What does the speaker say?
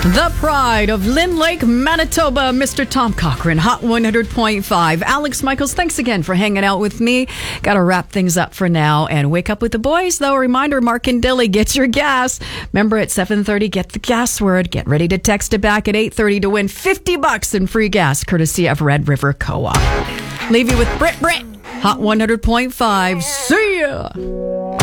The pride of Lynn Lake, Manitoba, Mr. Tom Cochran, Hot 100.5. Alex Michaels, thanks again for hanging out with me. Got to wrap things up for now and wake up with the boys, though. A reminder, Mark and Dilly, get your gas. Remember, at 7:30, get the gas word. Get ready to text it back at 8:30 to win $50 in free gas, courtesy of Red River Co-op. Leave you with Brit, Hot 100.5. See ya!